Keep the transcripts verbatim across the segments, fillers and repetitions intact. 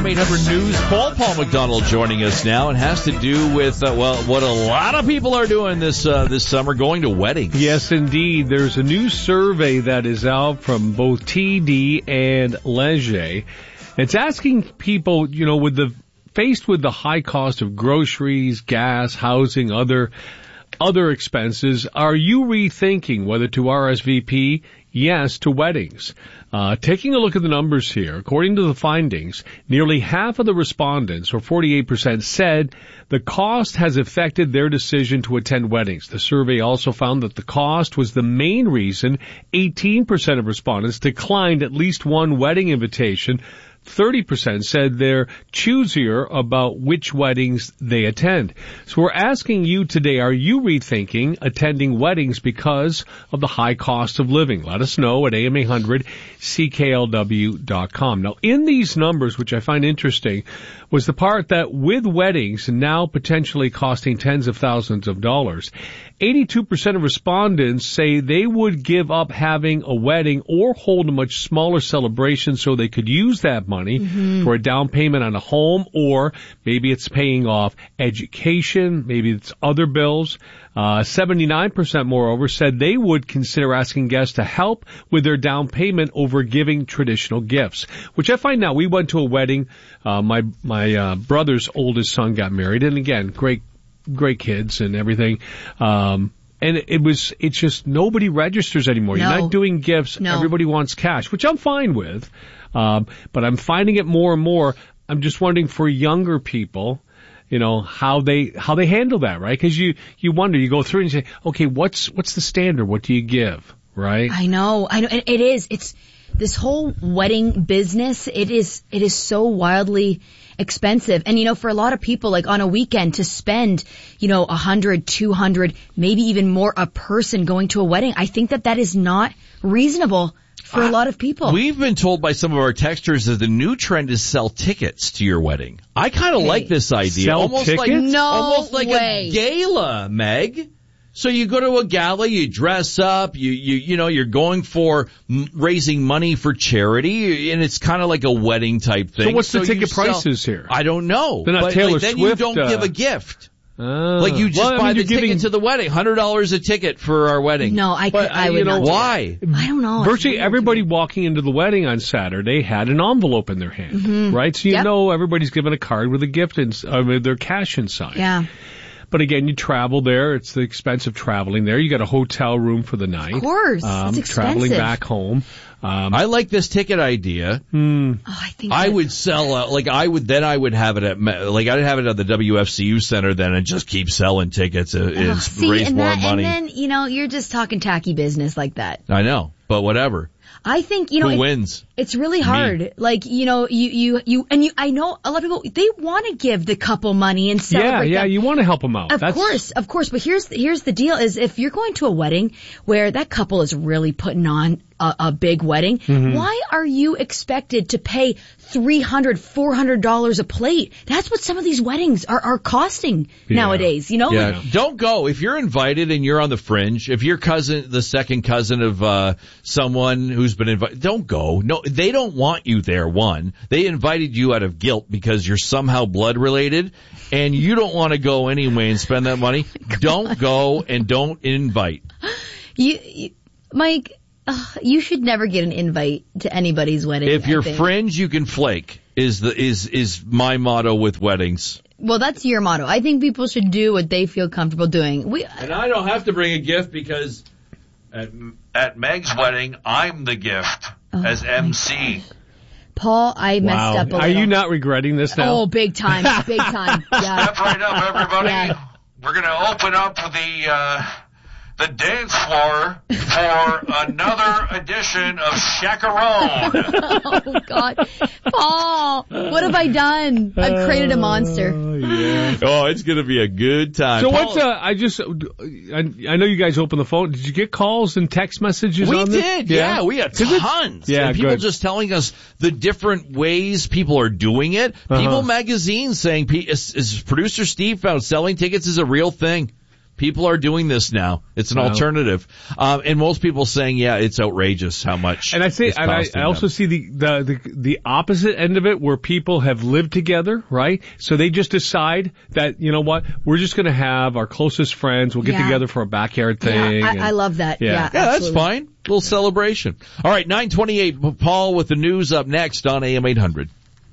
M eight hundred News. Paul Paul McDonald joining us now. It has to do with, uh, well, what a lot of people are doing this uh, this summer, going to weddings. Yes, indeed. There's a new survey that is out from both T D and Leger. It's asking people, you know, with the faced with the high cost of groceries, gas, housing, other other expenses, are you rethinking whether to R S V P? Yes to weddings. Uh, taking a look at the numbers here, according to the findings, nearly half of the respondents, or forty-eight percent, said the cost has affected their decision to attend weddings. The survey also found that the cost was the main reason eighteen percent of respondents declined at least one wedding invitation. thirty percent said they're choosier about which weddings they attend. So we're asking you today, are you rethinking attending weddings because of the high cost of living? Let us know at A M eight hundred C K L W dot com. Now, in these numbers, which I find interesting, was the part that with weddings now potentially costing tens of thousands of dollars, eighty-two percent of respondents say they would give up having a wedding or hold a much smaller celebration so they could use that money mm-hmm. for a down payment on a home, or maybe it's paying off education, maybe it's other bills. Uh, seventy-nine percent, moreover, said they would consider asking guests to help with their down payment over giving traditional gifts, which I find now. We went to a wedding. Uh, my, my, uh, brother's oldest son got married, and again, great, great kids and everything. Um, and it was, it's just nobody registers anymore. No. You're not doing gifts. No. Everybody wants cash, which I'm fine with. Um, but I'm finding it more and more. I'm just wondering for younger people, you know, how they, how they handle that, right? Cause you, you wonder, you go through and you say, okay, what's, what's the standard? What do you give? Right? I know, I know, it, it is, it's, this whole wedding business, it is, it is so wildly expensive. And, you know, for a lot of people, like on a weekend to spend, you know, a hundred, two hundred, maybe even more a person going to a wedding, I think that that is not reasonable for a lot of people. We've been told by some of our texters that the new trend is sell tickets to your wedding. I kind of hey, like this idea. Sell almost tickets? like no almost like way. a gala, Meg. So you go to a gala, you dress up, you you you know, you're going for m- raising money for charity, and it's kind of like a wedding type thing. So what's the so ticket sell, prices here? I don't know. They're not but Taylor like, then Swift, you don't uh, give a gift. Uh, like you just well, I buy mean, the you're ticket giving, to the wedding, one hundred dollars a ticket for our wedding. No, I could, but, I would you know, not. Why? I don't know. Virtually everybody walking into the wedding on Saturday had an envelope in their hand, mm-hmm. right? So you yep. know everybody's given a card with a gift and uh, with their cash inside. Yeah. But again, you travel there. It's the expense of traveling there. You got a hotel room for the night. Of course. Um, it's expensive. Traveling back home. Um, I like this ticket idea. hmm. Oh, I think I that, would sell, uh, like I would, then I would have it at, like I'd have it at the W F C U Center then and just keep selling tickets uh, oh, and see, raise and more that, money. And then, you know, you're just talking tacky business like that. I know, but whatever. I think, you know, Who it, wins? It's really hard. Me. Like, you know, you, you, you, and you, I know a lot of people, they want to give the couple money and celebrate Yeah, yeah, them. you want to help them out. Of That's, course, of course. But here's, here's the deal is if you're going to a wedding where that couple is really putting on a, a big wedding, mm-hmm. why are you expected to pay three hundred, four hundred dollars a plate? That's what some of these weddings are, are costing Yeah. nowadays, you know? Yeah, Like, don't go. If you're invited and you're on the fringe, if you're cousin, the second cousin of, uh, someone who's been invited, don't go. No, they don't want you there, one. They invited you out of guilt because you're somehow blood related and you don't want to go anyway and spend that money. Don't go and don't invite. you, you Mike, uh, you should never get an invite to anybody's wedding. If I you're think. fringe, you can flake is the, is, is my motto with weddings. Well, that's your motto. I think people should do what they feel comfortable doing. We, And I don't have to bring a gift because at, at Meg's wedding, I'm the gift oh, as M C. Paul, I messed wow. up a Are little. you not regretting this now? Oh, big time, big time. Yeah. Step right up, everybody. Yeah. We're going to open up the uh, the dance floor for another edition of Chacarone. Oh, God. Paul, what have I done? I've created a monster. Oh, yeah. Oh, it's going to be a good time. So Paul, what's, uh, I just, I, I know you guys opened the phone. Did you get calls and text messages we on this? did, yeah. We got tons. Yeah, and people good. just telling us the different ways people are doing it. Uh-huh. People Magazine saying, is, is producer Steve found selling tickets is a real thing. People are doing this now. It's an Wow. alternative. Um, and most people saying, yeah, it's outrageous how much. And I say, it's and I, costing I also them. see the, the, the, the opposite end of it where people have lived together, right? So they just decide that, you know what, we're just going to have our closest friends. We'll get Yeah. together for a backyard thing. Yeah, I, and- I love that. Yeah. Yeah, Yeah, that's absolutely. fine. Little celebration. All right, nine twenty-eight. Paul with the news up next on A M eight hundred.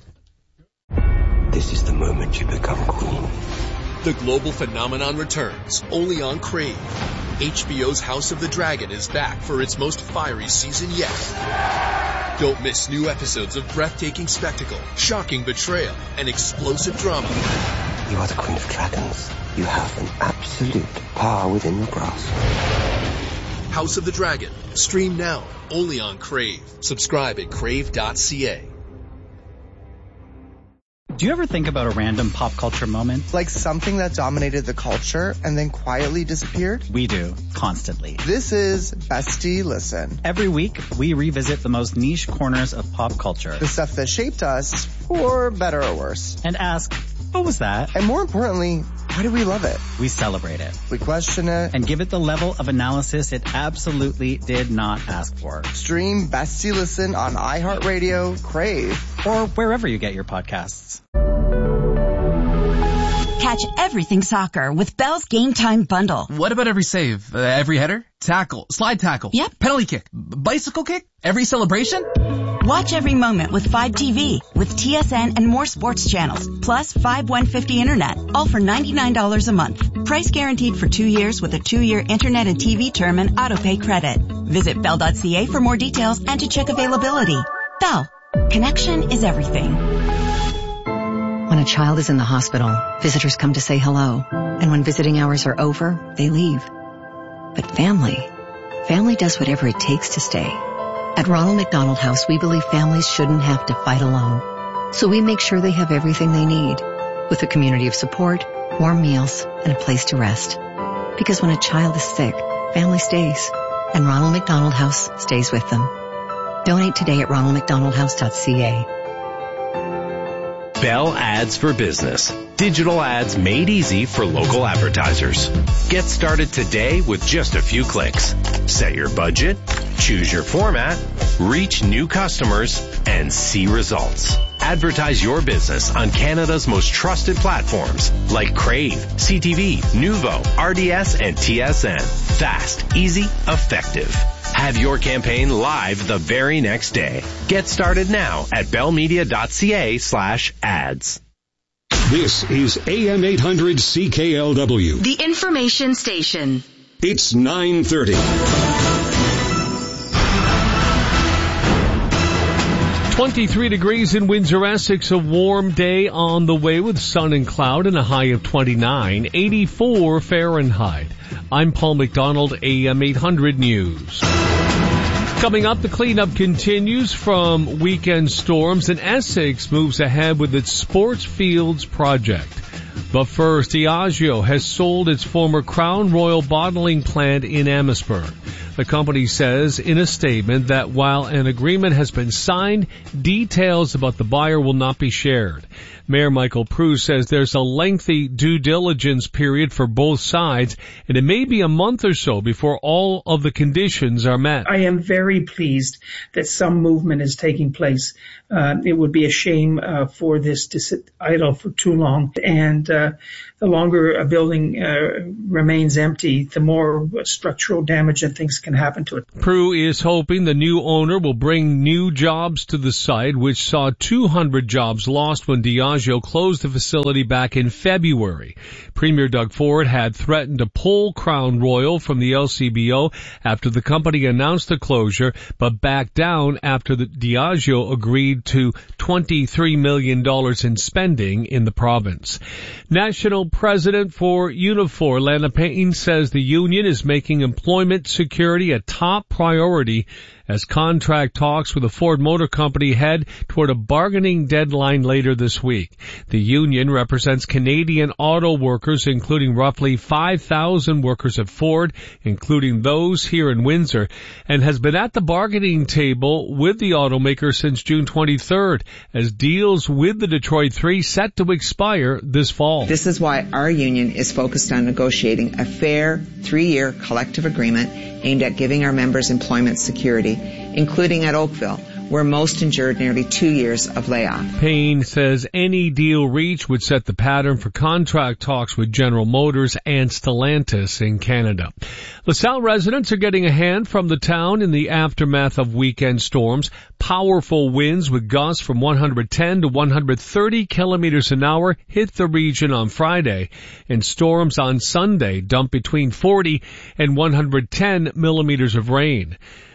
This is the moment you become queen. The global phenomenon returns, only on Crave. H B O's House of the Dragon is back for its most fiery season yet. Don't miss new episodes of breathtaking spectacle, shocking betrayal, and explosive drama. You are the queen of dragons. You have an absolute power within your grasp. House of the Dragon. Stream now, only on Crave. Subscribe at crave dot c a. Do you ever think about a random pop culture moment? Like something that dominated the culture and then quietly disappeared? We do, constantly. This is Bestie Listen. Every week, we revisit the most niche corners of pop culture. The stuff that shaped us, for better or worse. And ask, what was that? And more importantly, why do we love it? We celebrate it. We question it. And give it the level of analysis it absolutely did not ask for. Stream Bestie Listen on iHeartRadio, Crave, or wherever you get your podcasts. Catch everything soccer with Bell's Game Time Bundle. What about every save? Uh, every header? Tackle? Slide tackle? Yep. Penalty kick? B- bicycle kick? Every celebration? Watch every moment with Five T V with T S N and more sports channels, plus Five one fifty internet, all for ninety-nine dollars a month. Price guaranteed for two years with a two-year internet and T V term and autopay credit. Visit bell dot c a for more details and to check availability. Bell. Connection is everything. When a child is in the hospital, visitors come to say hello. And when visiting hours are over, they leave. But family, family does whatever it takes to stay. At Ronald McDonald House, we believe families shouldn't have to fight alone. So we make sure they have everything they need, with a community of support, warm meals, and a place to rest. Because when a child is sick, family stays. And Ronald McDonald House stays with them. Donate today at ronald mcdonald house dot c a. Bell Ads for Business. Digital ads made easy for local advertisers. Get started today with just a few clicks. Set your budget, choose your format, reach new customers, and see results. Advertise your business on Canada's most trusted platforms like Crave, C T V, Nuvo, R D S, and T S N. Fast, easy, effective. Have your campaign live the very next day. Get started now at bellmedia dot c a slash ads. This is A M eight hundred C K L W. The information station. It's nine thirty. twenty-three degrees in Windsor, Essex. A warm day on the way with sun and cloud and a high of twenty-nine, eighty-four Fahrenheit. I'm Paul McDonald, A M eight hundred News. Coming up, the cleanup continues from weekend storms, and Essex moves ahead with its sports fields project. But first, Diageo has sold its former Crown Royal bottling plant in Amherstburg. The company says in a statement that while an agreement has been signed, details about the buyer will not be shared. Mayor Michael Prue says there's a lengthy due diligence period for both sides, and it may be a month or so before all of the conditions are met. I am very pleased that some movement is taking place. Uh, it would be a shame uh, for this to sit idle for too long, and uh, the longer a building uh, remains empty, the more structural damage and things can happen to it. Prue is hoping the new owner will bring new jobs to the site, which saw two hundred jobs lost when Diageo closed the facility back in February. Premier Doug Ford had threatened to pull Crown Royal from the L C B O after the company announced the closure, but backed down after the Diageo agreed to twenty-three million dollars in spending in the province. National President for Unifor, Lana Payne, says the union is making employment security a top priority as contract talks with the Ford Motor Company head toward a bargaining deadline later this week. The union represents Canadian auto workers, including roughly five thousand workers at Ford, including those here in Windsor, and has been at the bargaining table with the automaker since June twenty-third, as deals with the Detroit Three set to expire this fall. This is why our union is focused on negotiating a fair three-year collective agreement aimed at giving our members employment security, including at Oakville, where most endured nearly two years of layoff. Payne says any deal reached would set the pattern for contract talks with General Motors and Stellantis in Canada. LaSalle residents are getting a hand from the town in the aftermath of weekend storms. Powerful winds with gusts from one hundred ten to one hundred thirty kilometers an hour hit the region on Friday, and storms on Sunday dumped between forty and one hundred ten millimeters of rain.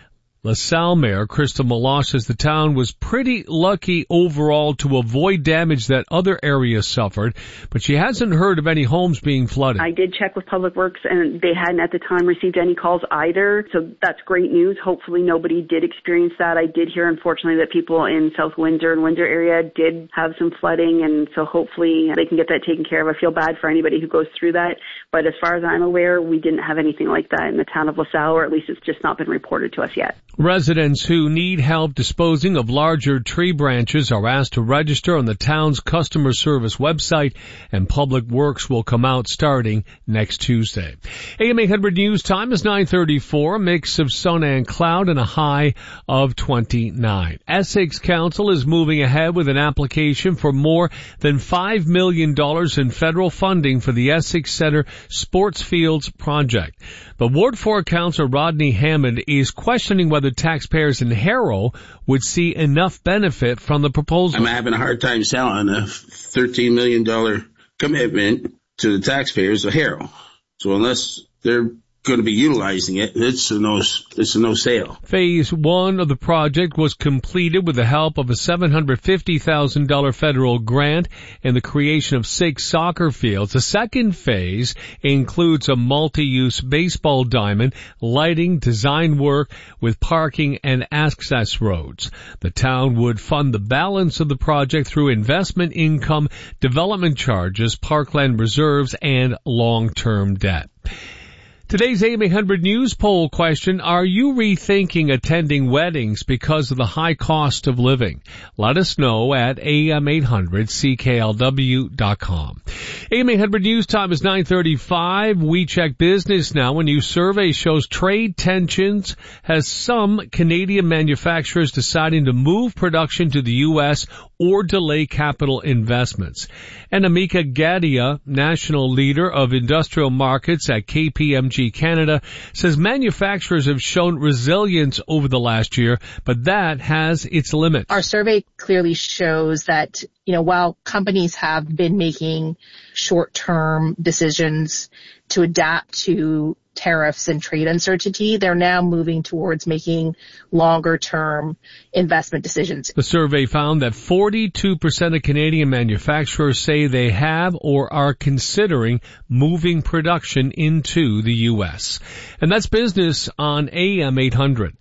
LaSalle Mayor Crystal Meloche says the town was pretty lucky overall to avoid damage that other areas suffered, but she hasn't heard of any homes being flooded. I did check with Public Works, and they hadn't at the time received any calls either, so that's great news. Hopefully nobody did experience that. I did hear, unfortunately, that people in South Windsor and Windsor area did have some flooding, and so hopefully they can get that taken care of. I feel bad for anybody who goes through that, but as far as I'm aware, we didn't have anything like that in the town of LaSalle, or at least it's just not been reported to us yet. Residents who need help disposing of larger tree branches are asked to register on the town's customer service website, and Public Works will come out starting next Tuesday. A M eight hundred News Time is nine thirty-four, a mix of sun and cloud and a high of twenty-nine. Essex Council is moving ahead with an application for more than five million dollars in federal funding for the Essex Center Sports Fields project. But Ward four Councillor Rodney Hammond is questioning whether taxpayers in Harrow would see enough benefit from the proposal. I'm having a hard time selling a thirteen million dollars commitment to the taxpayers of Harrow. So unless they're going to be utilizing it, it's a no, it's a no sale. Phase one of the project was completed with the help of a seven hundred fifty thousand dollars federal grant and the creation of six soccer fields. The second phase includes a multi-use baseball diamond, lighting, design work with parking and access roads. The town would fund the balance of the project through investment income, development charges, parkland reserves, and long-term debt. Today's A M eight hundred News poll question: are you rethinking attending weddings because of the high cost of living? Let us know at A M eight hundred C K L W dot com. A M eight hundred News Time is nine thirty-five. We check business now. A new survey shows trade tensions has some Canadian manufacturers deciding to move production to the U S or delay capital investments. And Amika Gadia, national leader of industrial markets at K P M G Canada, says manufacturers have shown resilience over the last year, but that has its limits. Our survey clearly shows that, you know, while companies have been making short-term decisions to adapt to tariffs and trade uncertainty, they're now moving towards making longer-term investment decisions. The survey found that forty-two percent of Canadian manufacturers say they have or are considering moving production into the U S. And that's business on A M eight hundred.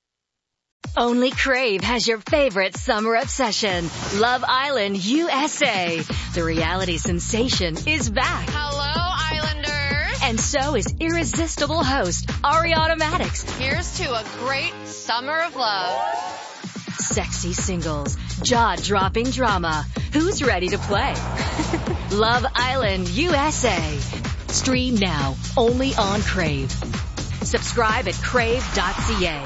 Only Crave has your favorite summer obsession, Love Island U S A. The reality sensation is back. Hello, Islanders. And so is irresistible host Ariana Maddox. Here's to a great summer of love. Sexy singles, jaw-dropping drama. Who's ready to play? Love Island U S A. Stream now, only on Crave. Subscribe at crave dot c a.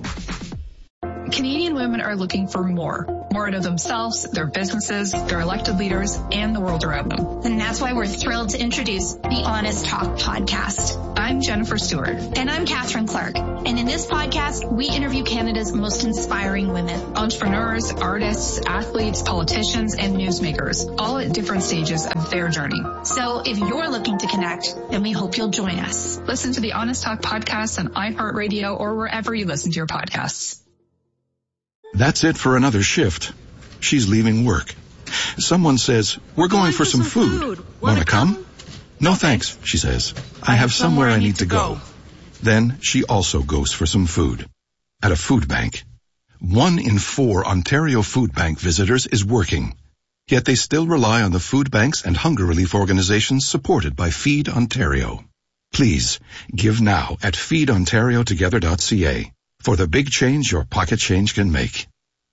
Canadian women are looking for more. More out of themselves, their businesses, their elected leaders, and the world around them. And that's why we're thrilled to introduce the Honest Talk podcast. I'm Jennifer Stewart. And I'm Catherine Clark. And in this podcast, we interview Canada's most inspiring women. Entrepreneurs, artists, athletes, politicians, and newsmakers, all at different stages of their journey. So if you're looking to connect, then we hope you'll join us. Listen to the Honest Talk podcast on iHeartRadio or wherever you listen to your podcasts. That's it for another shift. She's leaving work. Someone says, we're going, going for, for some, some food. food. Wanna come? come? No thanks, she says. I, I have somewhere, somewhere I need to go. go. Then she also goes for some food. at a food bank. One in four Ontario Food Bank visitors is working, yet they still rely on the food banks and hunger relief organizations supported by Feed Ontario. Please, give now at feed ontario together dot c a for the big change your pocket change can make.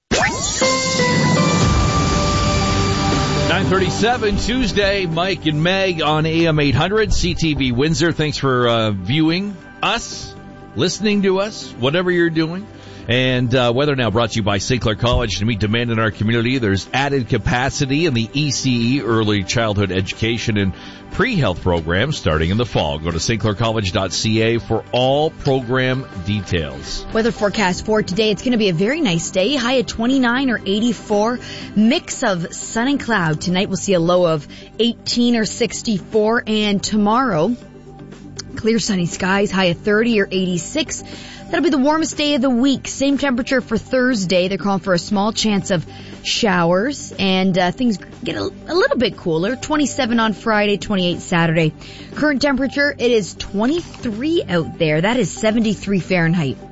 nine thirty-seven, Tuesday, Mike and Meg on A M eight hundred, C T V Windsor. Thanks for uh, viewing us, listening to us, whatever you're doing. And uh, Weather Now brought to you by Saint Clair College. To meet demand in our community, there's added capacity in the E C E, Early Childhood Education and Pre-Health programs starting in the fall. Go to st clair college dot c a for all program details. Weather forecast for today, it's going to be a very nice day. High at twenty-nine or eighty-four. Mix of sun and cloud. Tonight we'll see a low of eighteen or sixty-four. And tomorrow, clear sunny skies, high at thirty or eighty-six. That'll be the warmest day of the week. Same temperature for Thursday. They're calling for a small chance of showers, and uh, things get a, a little bit cooler. twenty-seven on Friday, twenty-eight Saturday. Current temperature, it is twenty-three out there. That is seventy-three Fahrenheit.